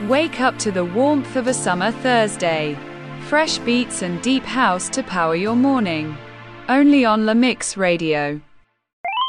Wake up to the warmth of a summer Thursday. Fresh beats and deep house to power your morning. Only on La Mix Radio.